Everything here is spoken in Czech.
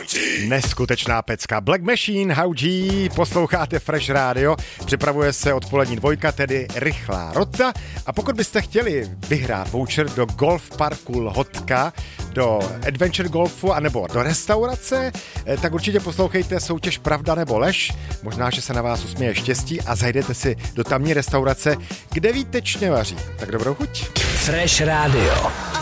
Neskutečná pecka. Black Machine, How G, posloucháte Fresh Radio, připravuje se odpolední dvojka, tedy rychlá rota. A pokud byste chtěli vyhrát voucher do golf parku Lhotka, do Adventure Golfu anebo do restaurace, tak určitě poslouchejte soutěž Pravda nebo lež. Možná, že se na vás usměje štěstí a zajdete si do tamní restaurace, kde výtečně vaří. Tak dobrou chuť. Fresh Radio.